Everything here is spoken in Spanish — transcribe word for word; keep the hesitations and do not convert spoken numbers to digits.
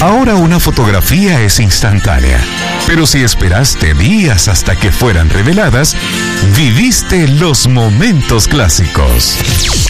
Ahora una fotografía es instantánea, pero si esperaste días hasta que fueran reveladas, viviste los momentos clásicos.